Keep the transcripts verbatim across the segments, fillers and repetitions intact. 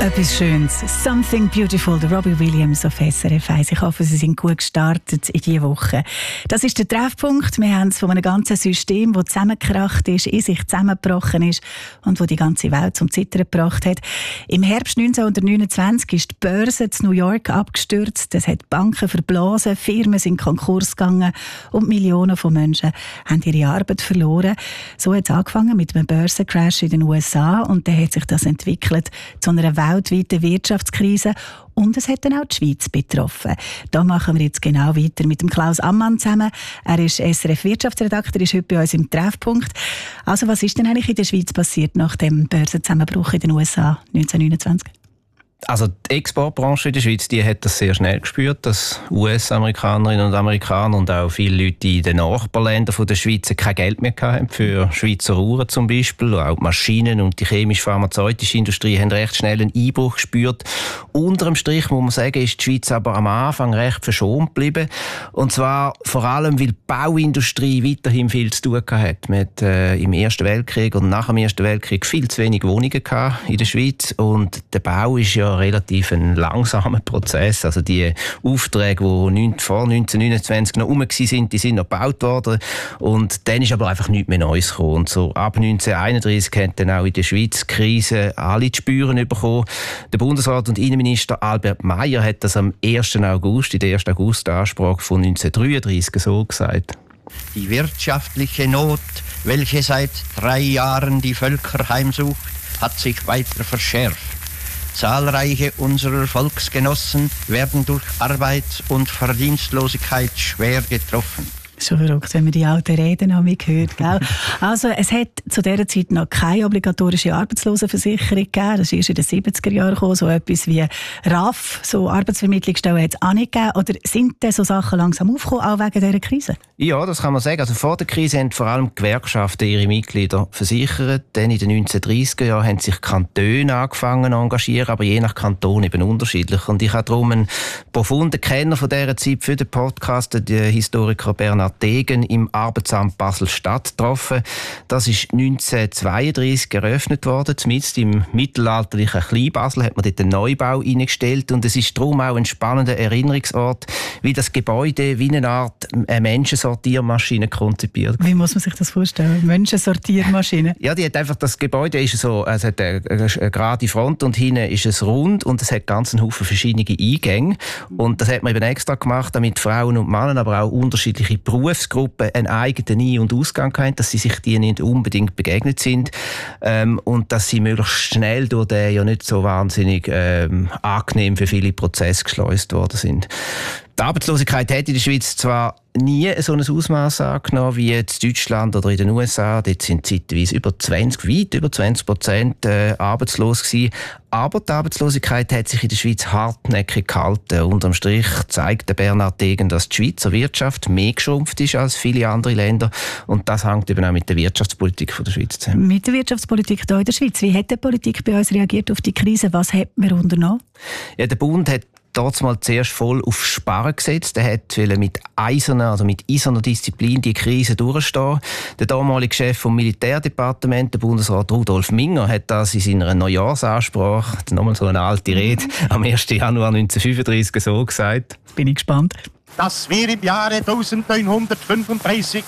Etwas Schönes. Something Beautiful, der Robbie Williams auf S R F eins. Ich hoffe, Sie sind gut gestartet in diese Woche. Das ist der Treffpunkt. Wir haben es von einem ganzen System, das zusammengekracht ist, in sich zusammengebrochen ist und das die ganze Welt zum Zittern gebracht hat. Im Herbst neunzehnhundertneunundzwanzig ist die Börse in New York abgestürzt. Es hat Banken verblasen, Firmen sind Konkurs gegangen und Millionen von Menschen haben ihre Arbeit verloren. So hat es angefangen mit einem Börsencrash in den U S A und dann hat sich das entwickelt zu einer weltweiten Wirtschaftskrise und es hat dann auch die Schweiz betroffen. Da machen wir jetzt genau weiter mit dem Klaus Ammann zusammen. Er ist S R F-Wirtschaftsredakteur, ist heute bei uns im Treffpunkt. Also was ist denn eigentlich in der Schweiz passiert nach dem Börsenzusammenbruch in den U S A neunzehnhundertneunundzwanzig? Also die Exportbranche in der Schweiz, die hat das sehr schnell gespürt, dass U S-Amerikanerinnen und Amerikaner und auch viele Leute in den Nachbarländern von der Schweiz kein Geld mehr hatten für Schweizer Uhren zum Beispiel. Auch die Maschinen- und die chemisch-pharmazeutische Industrie haben recht schnell einen Einbruch gespürt. Unter dem Strich muss man sagen, ist die Schweiz aber am Anfang recht verschont geblieben. Und zwar vor allem, weil die Bauindustrie weiterhin viel zu tun hatte. Man hat äh, im Ersten Weltkrieg und nach dem Ersten Weltkrieg viel zu wenig Wohnungen gehabt in der Schweiz und der Bau ist ja relativ ein langsamer Prozess. Also die Aufträge, die vor neunzehnhundertneunundzwanzig noch rum waren, die sind noch gebaut worden. Und dann ist aber einfach nichts mehr Neues gekommen. Und so ab neunzehnhunderteinunddreissig hat dann auch in der Schweiz die Krise alle zu spüren bekommen. Der Bundesrat und Innenminister Albert Meier hat das am ersten August, in der ersten August-Ansprache von neunzehnhundertdreiunddreissig so gesagt. Die wirtschaftliche Not, welche seit drei Jahren die Völker heimsucht, hat sich weiter verschärft. Zahlreiche unserer Volksgenossen werden durch Arbeits- und Verdienstlosigkeit schwer getroffen. Schon verrückt, wenn man die alten Reden noch hört. Gell? Also, es hat zu dieser Zeit noch keine obligatorische Arbeitslosenversicherung gegeben. Das ist erst in den siebziger Jahren gekommen. So etwas wie R A F, so Arbeitsvermittlungsstellen, hat es auch nicht gegeben. Oder sind denn so Sachen langsam aufgekommen, auch wegen dieser Krise? Ja, das kann man sagen. Also vor der Krise haben vor allem die Gewerkschaften ihre Mitglieder versichert. Dann in den neunzehnhundertdreissiger Jahren haben sich Kantone angefangen zu engagieren, aber je nach Kanton eben unterschiedlich. Und ich habe darum einen profunden Kenner von dieser Zeit für den Podcast, den Historiker Bernhard Degen, im Arbeitsamt Basel-Stadt getroffen. Das ist neunzehnhundertzweiunddreissig eröffnet worden. Zumindest im mittelalterlichen Kleinbasel hat man dort einen Neubau eingestellt. Und es ist darum auch ein spannender Erinnerungsort, wie das Gebäude wie eine Art Menschensortiermaschine konzipiert. Wie muss man sich das vorstellen? Menschensortiermaschine? Ja, die hat einfach, das Gebäude ist so, es hat eine, eine gerade Front und hinten ist es rund und es hat ganz einen Haufen verschiedene Eingänge. Und das hat man eben extra gemacht, damit Frauen und Männer, aber auch unterschiedliche Berufsgruppen einen eigenen Ein- und Ausgang haben, dass sie sich die nicht unbedingt begegnet sind ähm, und dass sie möglichst schnell durch den ja nicht so wahnsinnig ähm, angenehm für viele Prozesse geschleust worden sind. Die Arbeitslosigkeit hat in der Schweiz zwar nie so ein Ausmaß angenommen wie in Deutschland oder in den U S A. Dort sind zeitweise über zwanzig, weit über zwanzig Prozent äh, arbeitslos gewesen. Aber die Arbeitslosigkeit hat sich in der Schweiz hartnäckig gehalten. Unterm Strich zeigt der Bernhard Degen, dass die Schweizer Wirtschaft mehr geschrumpft ist als viele andere Länder. Und das hängt eben auch mit der Wirtschaftspolitik von der Schweiz zusammen. Mit der Wirtschaftspolitik hier in der Schweiz. Wie hat die Politik bei uns reagiert auf die Krise? Was hat man unternommen? Ja, der Bund hat dort mal zuerst voll auf Sparen gesetzt. Er hat mit eiserner, also mit eiserner Disziplin die Krise durchstehen. Der damalige Chef vom Militärdepartement, der Bundesrat Rudolf Minger, hat das in seiner Neujahrsansprache, nochmal so eine alte Rede, am ersten Januar neunzehnhundertfünfunddreissig so gesagt. Bin ich gespannt. Dass wir im Jahre neunzehnhundertfünfunddreißig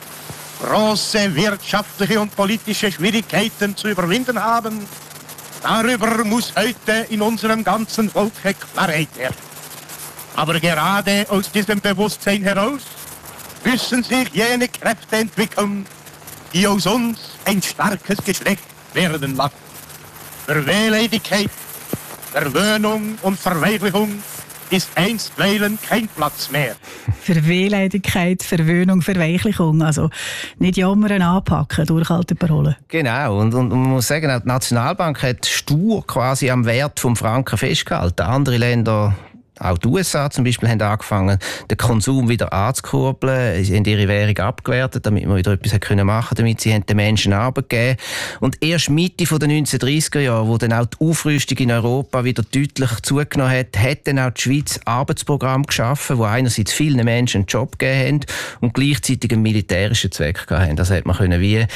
große wirtschaftliche und politische Schwierigkeiten zu überwinden haben, darüber muss heute in unserem ganzen Volke Klarheit herrschen. Aber gerade aus diesem Bewusstsein heraus müssen sich jene Kräfte entwickeln, die aus uns ein starkes Geschlecht werden lassen. Für Wehleidigkeit, Verwöhnung und Verweichlichung ist einstweilen kein Platz mehr. Für Wehleidigkeit, Verwöhnung, Verweichlichung. Also nicht jammern, anpacken, durchhalten, Parolen. Genau. Und, und man muss sagen, auch die Nationalbank hat stur quasi am Wert des Franken festgehalten. Andere Länder, auch die U S A zum Beispiel, haben angefangen, den Konsum wieder anzukurbeln. Sie haben ihre Währung abgewertet, damit man wieder etwas machen konnte, damit sie den Menschen Arbeit geben. Und erst Mitte der neunzehnhundertdreissiger Jahre, wo dann auch die Aufrüstung in Europa wieder deutlich zugenommen hat, hat dann auch die Schweiz Arbeitsprogramme geschaffen, wo einerseits vielen Menschen einen Job gegeben haben und gleichzeitig einen militärischen Zweck hatten. Das hat man können wie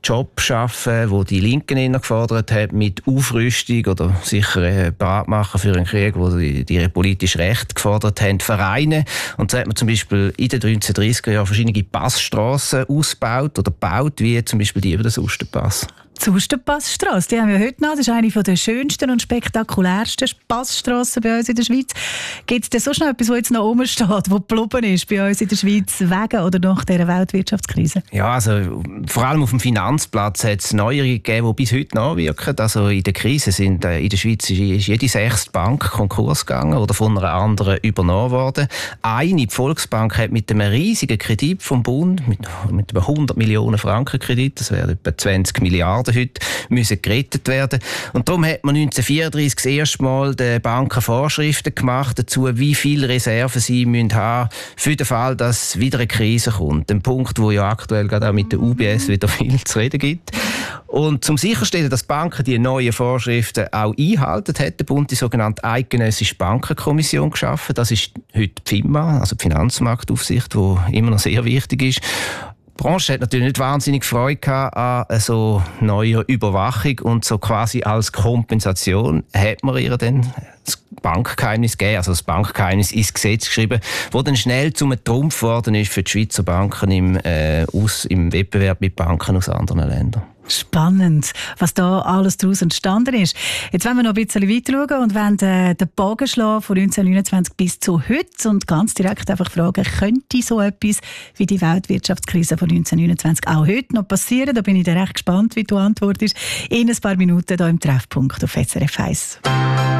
Job schaffen, wo die Linken eher gefordert hat, mit Aufrüstung oder sicher äh, bereit machen für einen Krieg, wo die, die politisch Recht gefordert haben, vereinen. Und so hat man zum Beispiel in den neunzehnhundertdreissiger Jahren verschiedene Passstrassen ausgebaut oder gebaut, wie zum Beispiel die über den Sustenpass. Die Sustenpassstrasse, die haben wir heute noch. Das ist eine der schönsten und spektakulärsten Passstrassen bei uns in der Schweiz. Gibt es denn so schnell etwas, das jetzt noch oben steht, das geblieben ist bei uns in der Schweiz wegen oder nach dieser Weltwirtschaftskrise? Ja, also vor allem auf dem Finanzplatz hat es Neuerungen gegeben, die bis heute nachwirken. Also in der Krise sind äh, in der Schweiz ist jede sechste Bank Konkurs gegangen oder von einer anderen übernommen worden. Eine, die Volksbank, hat mit einem riesigen Kredit vom Bund, mit, mit über hundert Millionen Franken Kredit, das wäre etwa zwanzig Milliarden heute, müssen gerettet werden. Und darum hat man neunzehnhundertvierunddreissig das erste Mal den Banken Vorschriften gemacht dazu, wie viele Reserven sie müssen haben für den Fall, dass wieder eine Krise kommt. Ein Punkt, wo ja aktuell gerade auch mit der U B S wieder viel zu reden gibt. Und zum sicherstellen, dass Banken die neuen Vorschriften auch einhalten, hat der Bund die sogenannte Eidgenössische Bankenkommission geschaffen. Das ist heute die FINMA, also die Finanzmarktaufsicht, die immer noch sehr wichtig ist. Die Branche hat natürlich nicht wahnsinnig Freude an so neuer Überwachung und so quasi als Kompensation hat man ihr dann das Bankgeheimnis gegeben, also das Bankgeheimnis ins Gesetz geschrieben, wo dann schnell zum Trumpf geworden ist für die Schweizer Banken im, äh, aus, im Wettbewerb mit Banken aus anderen Ländern. Spannend, was da alles daraus entstanden ist. Jetzt wollen wir noch ein bisschen weiter schauen und wollen den, den Bogen schlagen von neunzehnhundertneunundzwanzig bis zu heute und ganz direkt einfach fragen, könnte so etwas wie die Weltwirtschaftskrise von neunzehnhundertneunundzwanzig auch heute noch passieren? Da bin ich recht gespannt, wie du antwortest. In ein paar Minuten hier im Treffpunkt auf S R F eins.